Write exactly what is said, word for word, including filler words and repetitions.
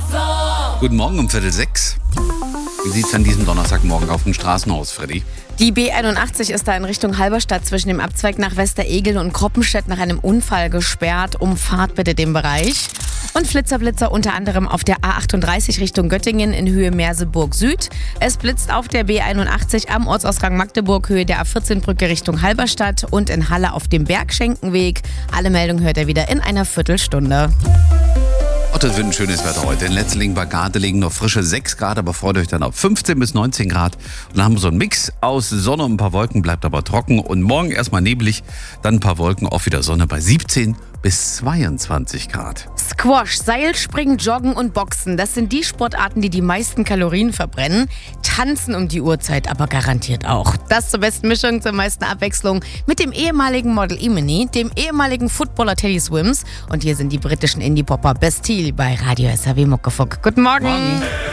Guten Morgen um Viertel sechs. Wie sieht es an diesem Donnerstagmorgen auf den Straßen aus, Freddy? Die B einundachtzig ist da in Richtung Halberstadt zwischen dem Abzweig nach Westeregel und Kroppenstedt nach einem Unfall gesperrt. Umfahrt bitte den Bereich. Und Flitzerblitzer unter anderem auf der A achtunddreißig Richtung Göttingen in Höhe Merseburg Süd. Es blitzt auf der B einundachtzig am Ortsausgang Magdeburg Höhe der A vierzehn Brücke Richtung Halberstadt und in Halle auf dem Bergschenkenweg. Alle Meldungen hört ihr wieder in einer Viertelstunde. Oh, das wird ein schönes Wetter heute. In Letzlingen bei Gardelegen noch frische sechs Grad, aber freut euch dann auf fünfzehn bis neunzehn Grad. Und dann haben wir so einen Mix aus Sonne und ein paar Wolken, bleibt aber trocken. Und morgen erstmal neblig, dann ein paar Wolken, auch wieder Sonne bei siebzehn bis zweiundzwanzig Grad. Squash, Seilspringen, Joggen und Boxen, das sind die Sportarten, die die meisten Kalorien verbrennen. Tanzen um die Uhrzeit aber garantiert auch. Das zur besten Mischung, zur meisten Abwechslung mit dem ehemaligen Model Imani, dem ehemaligen Footballer Teddy Swims und hier sind die britischen Indie-Popper Bastille bei Radio S R W Muckefuck. Guten Morgen. Morgen.